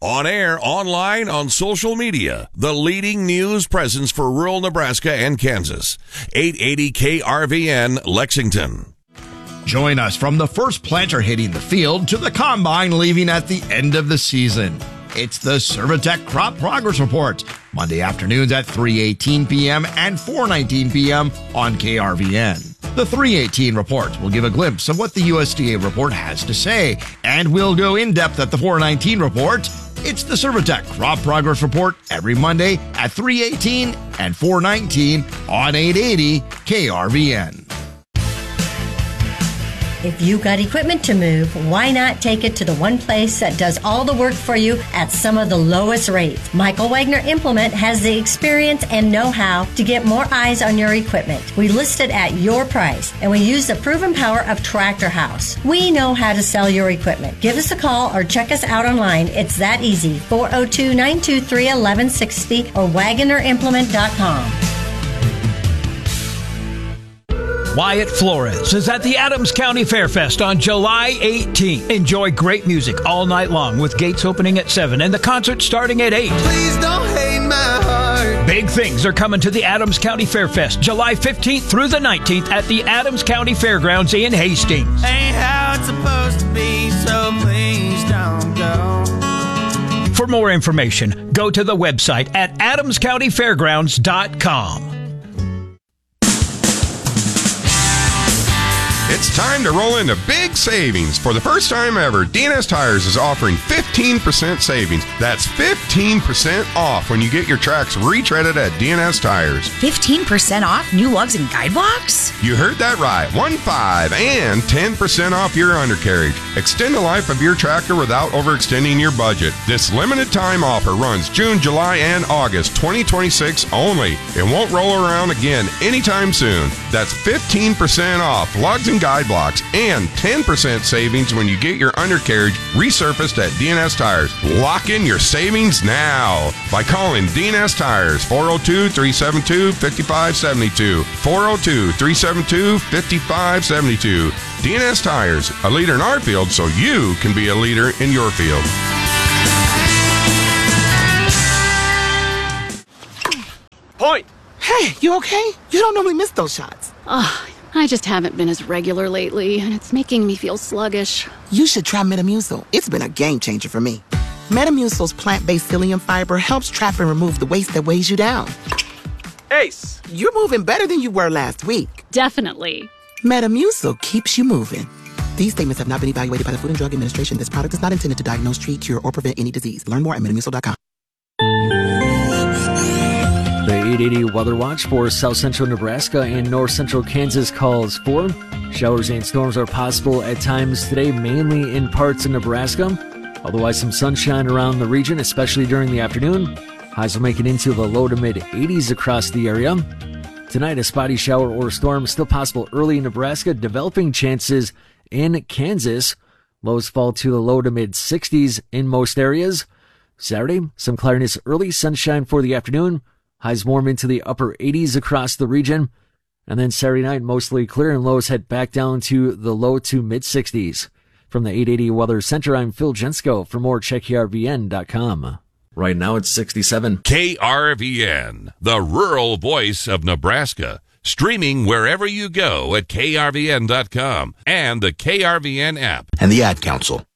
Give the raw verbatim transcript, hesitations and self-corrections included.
On air, online, on social media, the leading news presence for rural Nebraska and Kansas. eight eighty K R V N, Lexington. Join us from the first planter hitting the field to the combine leaving at the end of the season. It's the Servitech Crop Progress Report, Monday afternoons at three eighteen p.m. and four nineteen p.m. on K R V N. The three eighteen report will give a glimpse of what the U S D A report has to say, and we'll go in depth at the four nineteen report. It's the Servitech Crop Progress Report every Monday at three eighteen and four nineteen on eight eighty K R V N. If you got equipment to move, why not take it to the one place that does all the work for you at some of the lowest rates? Michael Wagner Implement has the experience and know-how to get more eyes on your equipment. We list it at your price, and we use the proven power of Tractor House. We know how to sell your equipment. Give us a call or check us out online. It's that easy. four oh two, nine two three, one one six oh or Wagner Implement dot com. Wyatt Flores is at the Adams County Fairfest on July eighteenth. Enjoy great music all night long with gates opening at seven and the concert starting at eight. Please don't hate my heart. Big things are coming to the Adams County Fairfest July fifteenth through the nineteenth at the Adams County Fairgrounds in Hastings. Ain't how it's supposed to be, so please don't go. For more information, go to the website at adams county fairgrounds dot com. It's time to roll into big savings. For the first time ever, D N S Tires is offering fifteen percent savings. That's fifteen percent off when you get your tracks retreaded at D N S Tires. fifteen percent off new lugs and guide blocks? You heard that right. One five and ten percent off your undercarriage. Extend the life of your tractor without overextending your budget. This limited time offer runs June, July, and August twenty twenty-six only. It won't roll around again anytime soon. That's fifteen percent off lugs and guide blocks and ten percent savings when you get your undercarriage resurfaced at D N S Tires. Lock in your savings now by calling D N S Tires four oh two, three seven two, five five seven two, four oh two, three seven two, five five seven two. D N S Tires, a leader in our field so you can be a leader in your field. Point! Hey, you okay? You don't normally miss those shots. Ugh. I just haven't been as regular lately, and it's making me feel sluggish. You should try Metamucil. It's been a game changer for me. Metamucil's plant-based psyllium fiber helps trap and remove the waste that weighs you down. Ace! You're moving better than you were last week. Definitely. Metamucil keeps you moving. These statements have not been evaluated by the Food and Drug Administration. This product is not intended to diagnose, treat, cure, or prevent any disease. Learn more at metamucil dot com. The eight eighty Weather Watch for South Central Nebraska and North Central Kansas calls for showers and storms are possible at times today, mainly in parts of Nebraska. Otherwise, some sunshine around the region, especially during the afternoon. Highs will make it into the low to mid eighties across the area. Tonight, a spotty shower or storm still possible early in Nebraska, developing chances in Kansas. Lows fall to the low to mid sixties in most areas. Saturday, some clearness, early sunshine for the afternoon. Highs warm into the upper eighties across the region. And then Saturday night, mostly clear and lows head back down to the low to mid sixties. From the eight eighty Weather Center, I'm Phil Jensko. For more, check K R V N dot com. Right now it's sixty-seven. K R V N, the rural voice of Nebraska. Streaming wherever you go at K R V N dot com and the K R V N app. And the Ad Council.